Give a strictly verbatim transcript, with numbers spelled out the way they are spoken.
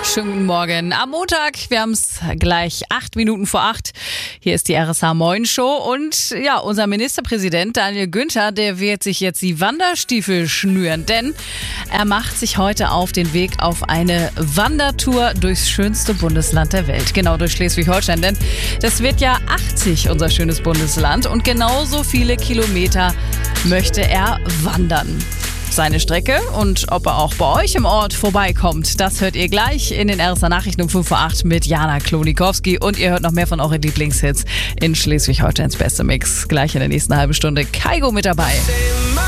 schönen guten Morgen. Am Montag, wir haben es gleich acht Minuten vor acht. Hier ist die R S H Moin Show und ja, unser Ministerpräsident Daniel Günther, der wird sich jetzt die Wanderstiefel schnüren, denn er macht sich heute auf den Weg auf eine Wandertour durchs schönste Bundesland der Welt. Genau, durch Schleswig-Holstein, denn das wird ja achtzig, unser schönes Bundesland, und genauso viele Kilometer möchte er wandern. Seine Strecke und ob er auch bei euch im Ort vorbeikommt, das hört ihr gleich in den R S H Nachrichten um fünf vor acht mit Jana Klonikowski, und ihr hört noch mehr von euren Lieblingshits in Schleswig-Holsteins Beste Mix. Gleich in der nächsten halben Stunde Kaigo mit dabei.